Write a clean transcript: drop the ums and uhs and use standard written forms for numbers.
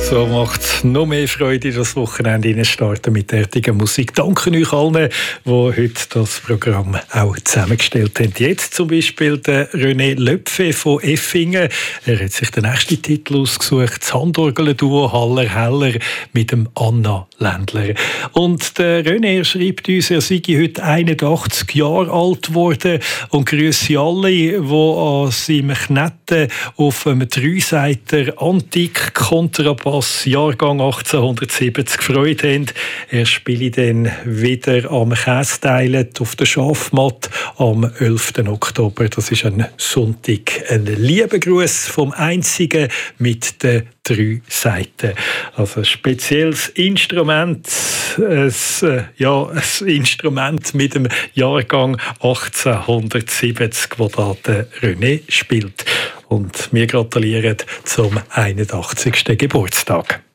So macht es noch mehr Freude, das Wochenende starten mit derartiger Musik. Danke euch allen, die heute das Programm auch zusammengestellt haben. Jetzt zum Beispiel der René Löpfe von Effingen. Er hat sich den nächsten Titel ausgesucht, das Handorgel-Duo Haller Heller mit dem Anna Ländler. Und der René schreibt uns, er sei heute 81 Jahre alt geworden und grüße alle, die an seinem Knetten auf einem Dreiseiter Antik-Kontrabass Jahrgang 1870 Freude haben. Er spiele dann wieder am Kästeilen auf der Schafmatt am 11. Oktober. Das ist ein Sonntag. Ein lieber Gruß vom Einzigen mit den 3 Seiten. Also ein spezielles Instrument, ein Instrument mit dem Jahrgang 1870, wo da der René spielt. Und wir gratulieren zum 81. Geburtstag.